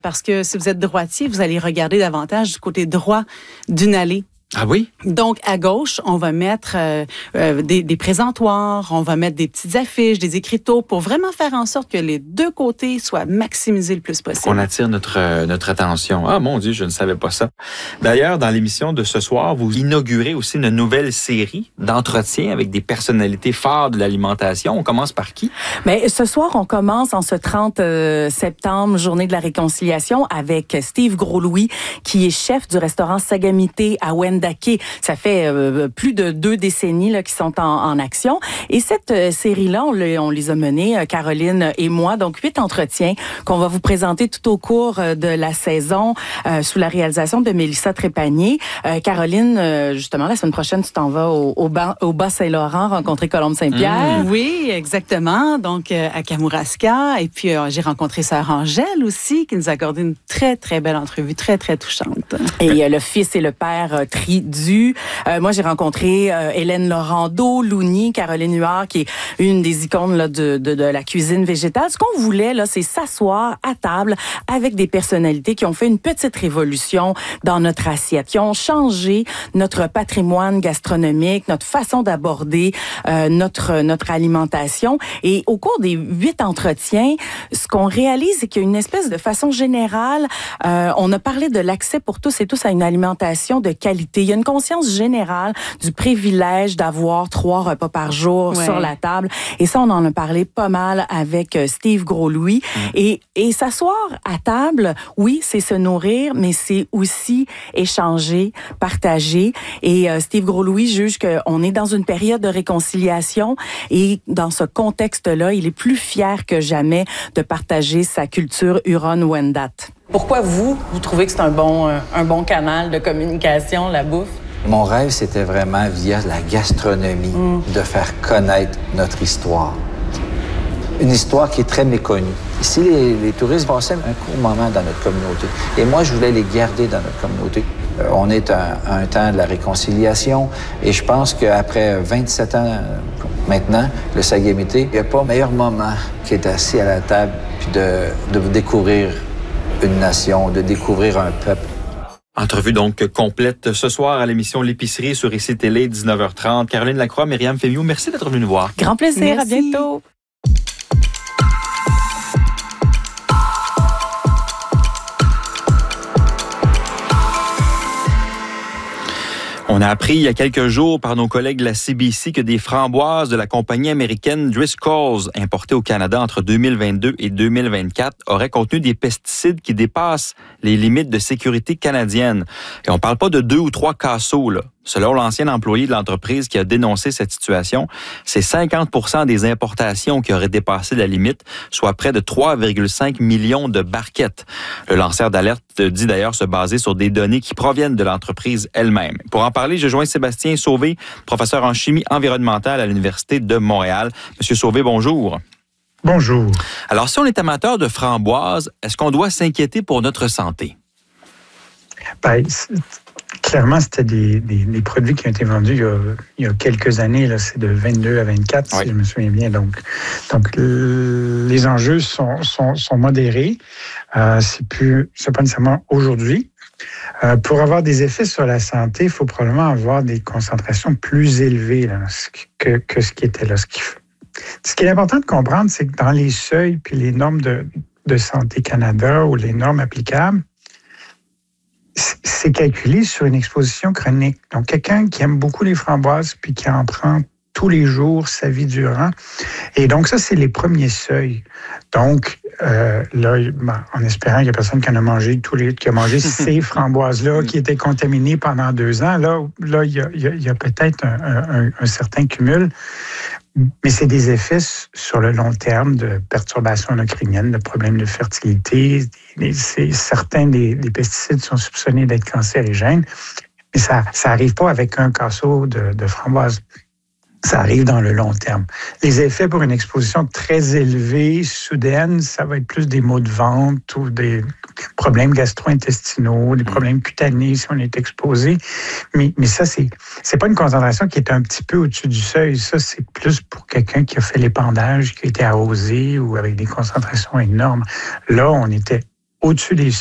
Parce que si vous êtes droitier, vous allez regarder davantage du côté droit d'une allée. Ah oui? Donc, à gauche, on va mettre des présentoirs, on va mettre des petites affiches, des écriteaux pour vraiment faire en sorte que les deux côtés soient maximisés le plus possible. Qu'on attire notre attention. Ah mon Dieu, je ne savais pas ça. D'ailleurs, dans l'émission de ce soir, vous inaugurez aussi une nouvelle série d'entretiens avec des personnalités phares de l'alimentation. On commence par qui? Bien, ce soir, on commence en ce 30 septembre, journée de la réconciliation, avec Steve Gros-Louis, qui est chef du restaurant Sagamité à Wendake. Ça fait plus de 2 décennies là, qui sont en action. Et cette série-là, on les a menées, Caroline et moi, donc 8 entretiens qu'on va vous présenter tout au cours de la saison sous la réalisation de Mélissa Trépanier. Caroline, justement, la semaine prochaine, tu t'en vas au Bas-Saint-Laurent rencontrer Colombe Saint-Pierre. Oui, exactement. Donc, à Kamouraska. Et puis, j'ai rencontré Sœur Angèle aussi, qui nous a accordé une très, très belle entrevue, très, très touchante. Et le fils et le père Tridu. Moi, j'ai rencontré Hélène Laurando, Louni, Caroline Huard, qui est une des icônes là, de la cuisine végétale. Ce qu'on voulait, là, c'est s'asseoir à table avec des personnalités qui ont fait une petite révolution dans notre assiette, qui ont changé notre patrimoine gastronomique, notre façon d'aborder notre alimentation. Et au cours des 8 entretiens, ce qu'on réalise, c'est qu'il y a une espèce de façon générale, on a parlé de l'accès pour tous et tous à une alimentation de qualité. Il y a une conscience générale du privilège d'avoir 3 repas par jour sur la table. Et ça, on en a parlé pas mal avec Steve Gros-Louis. Et s'asseoir à table, oui, c'est se nourrir, mais c'est aussi échanger, partager. Et Steve Gros-Louis juge qu'on est dans une période de réconciliation et dans ce contexte-là, il est plus fier que jamais de partager sa culture Huron-Wendat. Pourquoi vous trouvez que c'est un bon canal de communication, la bouffe? Mon rêve, c'était vraiment, via la gastronomie, de faire connaître notre histoire. Une histoire qui est très méconnue. Ici, les touristes passaient un court moment dans notre communauté. Et moi, je voulais les garder dans notre communauté. On est à un temps de la réconciliation. Et je pense qu'après 27 ans maintenant, le Sagamité, il n'y a pas meilleur moment qu'être assis à la table puis de découvrir une nation, de découvrir un peuple. Entrevue donc complète ce soir à l'émission L'épicerie sur ICI Télé, 19h30. Caroline Lacroix, Myriam Fémiou, merci d'être venue nous voir. Grand plaisir, merci. À bientôt. On a appris il y a quelques jours par nos collègues de la CBC que des framboises de la compagnie américaine Driscoll's, importées au Canada entre 2022 et 2024, auraient contenu des pesticides qui dépassent les limites de sécurité canadiennes. Et on parle pas de 2 ou 3 casseaux, là. Selon l'ancien employé de l'entreprise qui a dénoncé cette situation, c'est 50% des importations qui auraient dépassé la limite, soit près de 3,5 millions de barquettes. Le lanceur d'alerte dit d'ailleurs se baser sur des données qui proviennent de l'entreprise elle-même. Pour en parler, je joins Sébastien Sauvé, professeur en chimie environnementale à l'Université de Montréal. Monsieur Sauvé, bonjour. Bonjour. Alors, si on est amateur de framboises, est-ce qu'on doit s'inquiéter pour notre santé? Ben, clairement, c'était des produits qui ont été vendus il y a quelques années. Là, c'est de 22 à 24, si je me souviens bien. Donc les enjeux sont modérés. C'est pas nécessairement aujourd'hui. Pour avoir des effets sur la santé, il faut probablement avoir des concentrations plus élevées là, que ce qui était là. Ce qui est important de comprendre, c'est que dans les seuils puis les normes de Santé Canada ou les normes applicables, c'est calculé sur une exposition chronique. Donc, quelqu'un qui aime beaucoup les framboises puis qui en prend tous les jours sa vie durant. Et donc, ça, c'est les premiers seuils. Donc, là, en espérant qu'il n'y a personne qui en a mangé qui a mangé ces framboises-là qui étaient contaminées pendant 2 ans, là, il y a peut-être un certain cumul. Mais c'est des effets sur le long terme de perturbations endocriniennes, de problèmes de fertilité. Certains des pesticides sont soupçonnés d'être cancérigènes, mais ça arrive pas avec un casseau de framboises. Ça arrive dans le long terme. Les effets pour une exposition très élevée, soudaine, ça va être plus des maux de ventre ou des problèmes gastro-intestinaux, des problèmes cutanés si on est exposé. Mais ça, c'est pas une concentration qui est un petit peu au-dessus du seuil. Ça, c'est plus pour quelqu'un qui a fait l'épandage, qui a été arrosé ou avec des concentrations énormes. Là, on était au-dessus des